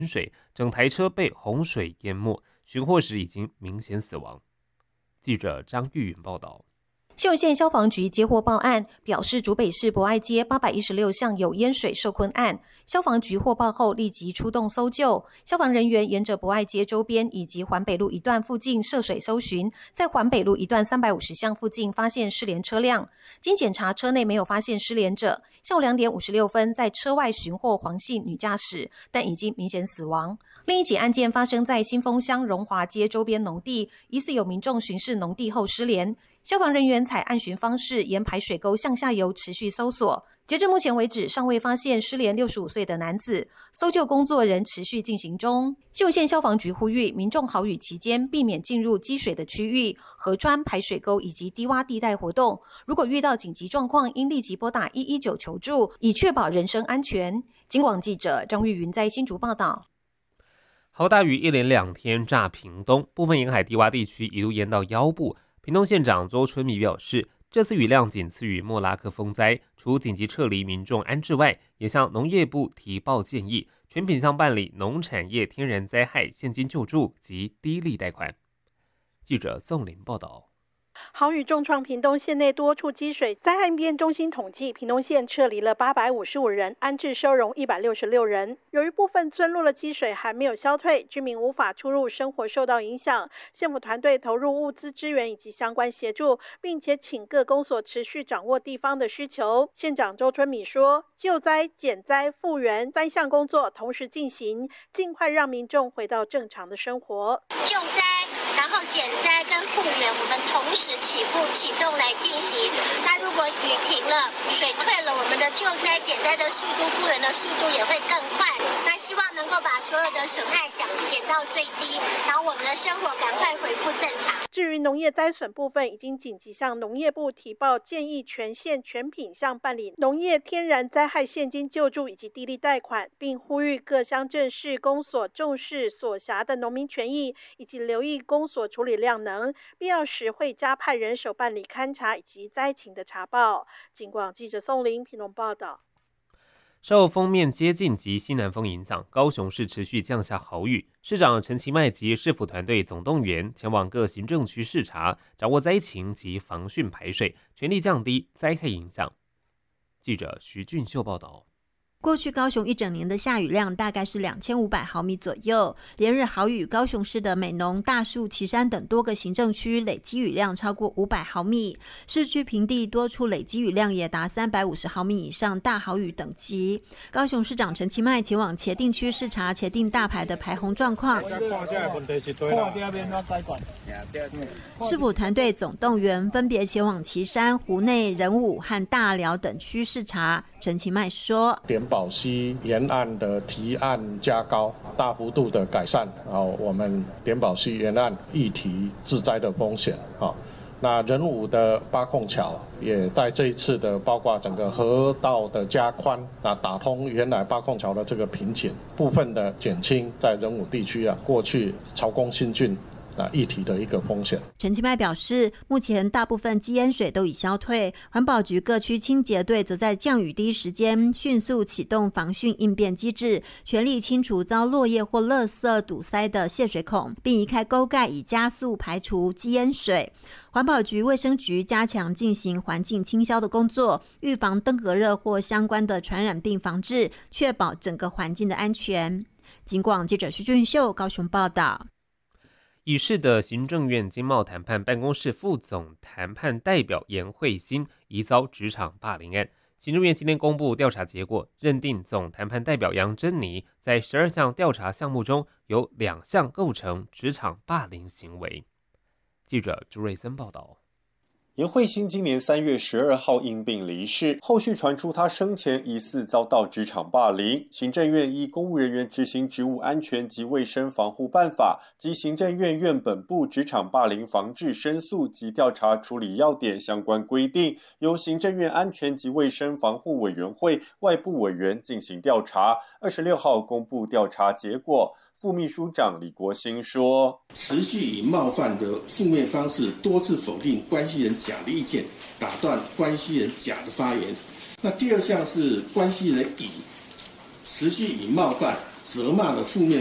水，整台车被洪水淹没，寻获时已经明显死亡。记者张玉云报道。 新竹县消防局接获报案，表示竹北市博爱街816巷有淹水受困案。消防局获报后立即出动搜救，消防人员沿着博爱街周边以及环北路一段附近涉水搜寻，在环北路一段350巷附近发现失联车辆。经检查，车内没有发现失联者。下午2点56分，在车外寻获黄姓女驾驶，但已经明显死亡。另一起案件发生在新丰乡荣华街周边农地，疑似有民众巡视农地后失联。消防人员采岸巡方式沿排水沟向下游持续搜索，截至目前为止尚未发现失联65岁的男子，搜救工作仍持续进行中。新竹县消防局呼吁民众豪雨期间避免进入积水的区域、河川排水沟以及低洼地带活动，如果遇到紧急状况应立即拨打119求助，以确保人身安全。警广记者张玉云在新竹报道。 豪大雨一连2天炸屏东，部分沿海低洼地区一度淹到腰部。屏东县长周春米表示，这次雨量仅次于莫拉克风灾，除紧急撤离民众安置外，也向农业部提报建议，全品项办理农产业天然灾害现金救助及低利贷款。记者宋林报道。 豪雨重创屏东县内多处积水，灾害应变中心统计，屏东县撤离了855人，安置收容166人。由于部分村落的积水还没有消退，居民无法出入，生活受到影响。县府团队投入物资支援以及相关协助，并且请各公所持续掌握地方的需求。县长周春米说，救灾、减灾、复原3项工作同时进行，尽快让民众回到正常的生活。 救灾，然后减灾跟复原，我们同时启动来进行。那如果雨停了，水退了，我们的救灾减灾的速度、复原的速度也会更快。那希望能够把所有的损害减到最低，然后我们的生活赶快恢复正常。 至于农业灾损部分，已经紧急向农业部提报，建议全县全品项办理农业天然灾害现金救助以及低利贷款，并呼吁各乡镇市公所重视所辖的农民权益，以及留意公所处理量能，必要时会加派人手办理勘查以及灾情的查报。警广记者宋林屏东报道。 受锋面接近及西南风影响，高雄市持续降下豪雨。市长陈其迈及市府团队总动员，前往各行政区视察，掌握灾情及防汛排水，全力降低灾害影响。记者徐俊秀报道。 过去高雄一整年的下雨量大概是2500毫米左右，连日豪雨，高雄市的美浓、大树、旗山等多个行政区累积雨量超过500毫米，市区平地多处累积雨量也达350毫米以上，大豪雨等级。高雄市长陈其迈前往茄萣区视察茄萣大排的排洪状况，市府团队总动员，分别前往旗山、湖内、仁武和大寮等区视察。陈其迈说， 莲宝溪沿岸的堤岸加高，大幅度的改善，我们莲宝溪沿岸易堤致灾的风险。那仁武的八控桥也在这一次的包括整个河道的加宽，那打通原来八控桥的这个瓶颈，部分的减轻在仁武地区过去曹公新郡议题的一个风险。 陈其迈表示，目前大部分积淹水都已消退，环保局各区清洁队则在降雨第一时间迅速启动防汛应变机制，全力清除遭落叶或垃圾堵塞的泄水孔，并移开沟盖，以加速排除积淹水。环保局、卫生局加强进行环境清消的工作，预防登革热或相关的传染病防治，确保整个环境的安全。警广记者徐俊秀高雄报道。 已逝的行政院经贸谈判办公室副总谈判代表严慧欣疑遭职场霸凌案，行政院今天公布调查结果，认定总谈判代表杨珍妮在12项调查项目中有2项构成职场霸凌行为。记者朱瑞森报道。 严慧欣今年3月12号因病离世，后续传出她生前疑似遭到职场霸凌。行政院依《公务人员执行职务安全及卫生防护办法》及行政院院本部职场霸凌防治申诉及调查处理要点相关规定，由行政院安全及卫生防护委员会外部委员进行调查。26号公布调查结果。副秘书长李国兴说， 持续以冒犯的负面方式多次否定关系人甲的意见，打断关系人甲的发言。那第2项是关系人乙持续以冒犯责骂的负面